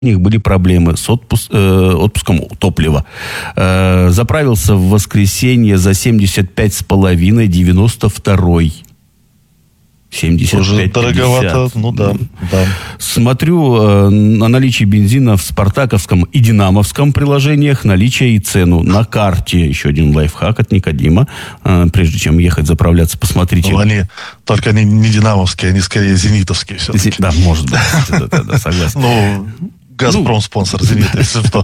У них были проблемы с отпуском топлива. Заправился в воскресенье за 75,5, 92-й. 75-50. Уже дороговато, ну да. Смотрю на наличие бензина в спартаковском и динамовском приложениях, наличие и цену на карте. Еще один лайфхак от Никодима. Прежде чем ехать заправляться, посмотрите. Ну, они не динамовские, они скорее зенитовские все-таки. Да, может быть. Да, согласен. Ну, «Газпром» спонсор «Зенита», если что.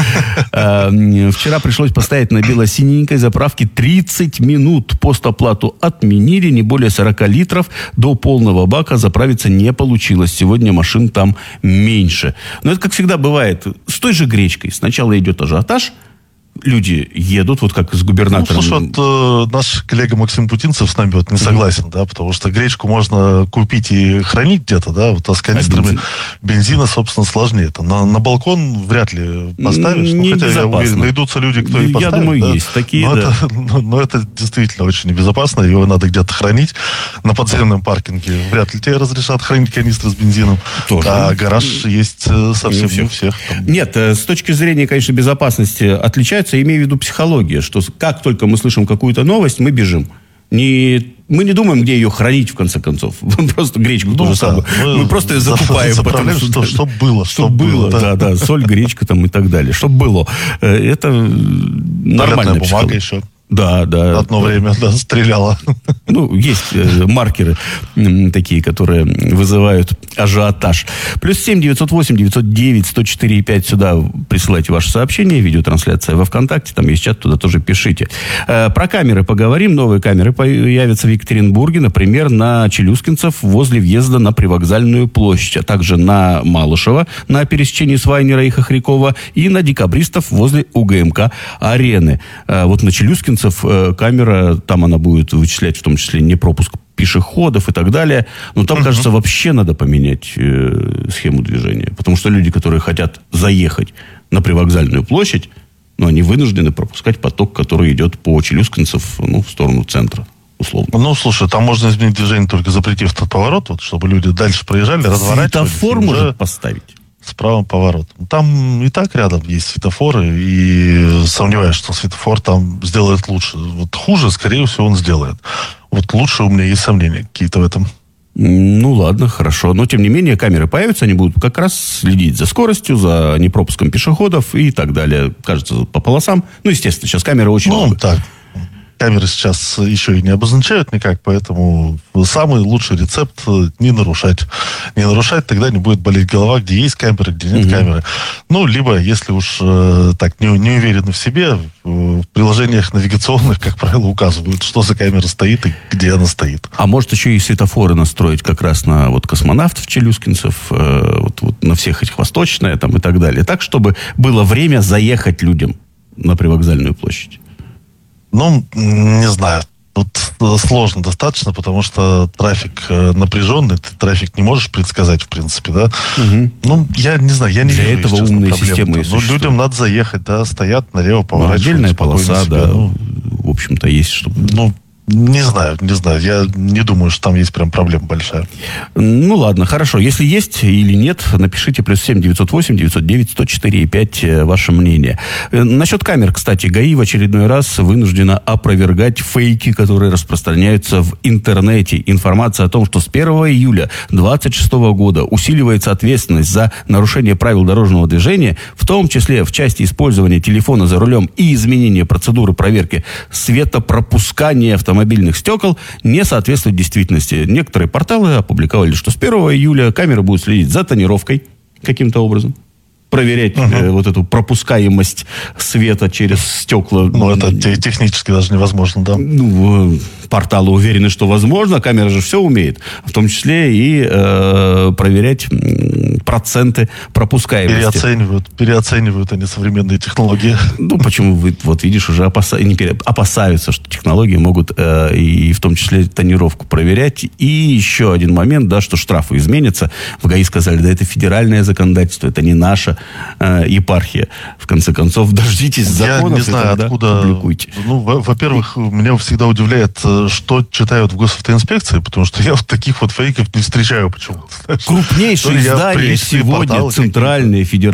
Вчера пришлось поставить на бело-синенькой заправке 30 минут. Постоплату отменили, не более 40 литров. До полного бака заправиться не получилось. Сегодня машин там меньше. Но это, как всегда бывает, с той же гречкой. Сначала идет ажиотаж, люди едут, вот как с губернатором. Ну, слушай, вот наш коллега Максим Путинцев с нами вот не согласен, да, потому что гречку можно купить и хранить где-то, да, вот, а с канистрами бензина, собственно, сложнее. Это на балкон вряд ли поставишь. Ну, хотя, я уверен, найдутся люди, кто и поставит. Я думаю, да? есть такие, но это действительно очень небезопасно, его надо где-то хранить. На подземном паркинге вряд ли тебе разрешат хранить канистры с бензином. Тоже. А гараж есть совсем не у всех. Нет, с точки зрения, конечно, безопасности отличается. Я имею в виду психология, что как только мы слышим какую-то новость, мы бежим. Мы не думаем, где ее хранить, в конце концов. Просто гречку тоже самое. Мы просто ее закупаем. Чтобы было. Чтобы было, да. Соль, гречка там и так далее. Чтобы было. Это нормальная бумага еще. Да. Одно время, стреляла. Ну, есть маркеры такие, которые вызывают ажиотаж. +7 908 909 104 5 сюда присылайте ваши сообщения. Видеотрансляция во ВКонтакте. Там есть чат, туда тоже пишите. Про камеры поговорим. Новые камеры появятся в Екатеринбурге. Например, на Челюскинцев возле въезда на Привокзальную площадь. А также на Малышева на пересечении Свайнера и Хохрякова. И на Декабристов возле УГМК Арены. Вот на Челюскинцев камера, там она будет вычислять в том числе не пропуск пешеходов и так далее. Но там, кажется, вообще надо поменять схему движения. Потому что люди, которые хотят заехать на Привокзальную площадь, они вынуждены пропускать поток, который идет по Челюскинцев, в сторону центра. Условно. Ну, слушай, там можно изменить движение, только запретив этот поворот, чтобы люди дальше проезжали, разворачивались. Светофор может поставить. С правым поворотом. Там и так рядом есть светофоры, и сомневаюсь, что светофор там сделает лучше. Вот хуже, скорее всего, он сделает. Вот лучше у меня есть сомнения какие-то в этом. Ну, ладно, хорошо. Но, тем не менее, камеры появятся, они будут как раз следить за скоростью, за непропуском пешеходов и так далее. Кажется, по полосам. Естественно, сейчас камеры очень много. Так. Камеры сейчас еще и не обозначают никак, поэтому самый лучший рецепт не нарушать. Не нарушать, тогда не будет болеть голова, где есть камеры, где нет камеры. Либо, если уж так не уверены в себе, в приложениях навигационных, как правило, указывают, что за камера стоит и где она стоит. А может еще и светофоры настроить как раз на космонавтов, Челюскинцев, на всех этих Восточное там и так далее. Так, чтобы было время заехать людям на Привокзальную площадь. Не знаю. Тут сложно достаточно, потому что трафик напряженный, ты трафик не можешь предсказать, в принципе, да? Я не знаю, я не вижу. Для этого умные системы существуют. Людям надо заехать, да, стоят налево, поворачивают. Отдельная полоса, да, в общем-то, есть, чтобы... Не знаю. Я не думаю, что там есть прям проблема большая. Ладно, хорошо. Если есть или нет, напишите +7 908 909 104 5 ваше мнение. Насчет камер, кстати, ГАИ в очередной раз вынуждена опровергать фейки, которые распространяются в интернете. Информация о том, что с 1 июля 2026 года усиливается ответственность за нарушение правил дорожного движения, в том числе в части использования телефона за рулем и изменения процедуры проверки светопропускания автомобильных стекол, не соответствует действительности. Некоторые порталы опубликовали, что с 1 июля камеры будут следить за тонировкой каким-то образом. Проверять эту пропускаемость света через стекла. Это технически даже невозможно, да? Порталы уверены, что возможно. Камера же все умеет. В том числе и проверять проценты пропускаемости. Переоценивают они современные технологии. Почему? Видишь, уже опасаются, что технологии могут и в том числе тонировку проверять. И еще один момент, да, что штрафы изменятся. В ГАИ сказали, да, это федеральное законодательство, это не наше. епархия. В конце концов, дождитесь законов. Я не знаю, откуда... публикуйте. Ну, во-первых, меня всегда удивляет, что читают в госавтоинспекции, потому что я вот таких вот фейков не встречаю почему-то. Крупнейшие издания сегодня, центральные, федеральные,